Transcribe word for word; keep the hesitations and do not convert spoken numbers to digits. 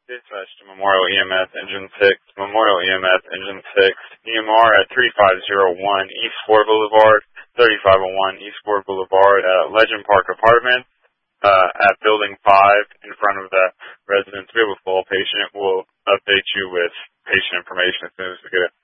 Dispatch to Memorial E M S Engine six, Memorial E M S Engine six, E M R at three five zero one East Ford Boulevard, thirty-five oh one East Ford Boulevard at Legend Park Apartments, uh, at Building five in front of the residence. We have a full patient. We'll update you with patient information as soon as we get it.